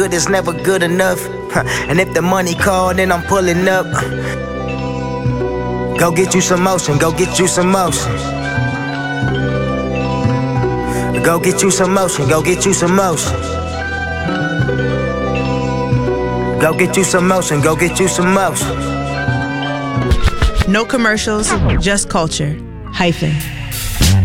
good is never good enough. And if the money call, then I'm pulling up. Go get you some motion, go get you some motion. Go get you some motion, go get you some motion. Go get you some motion, go get you some motion. No commercials, just culture. Hyphen.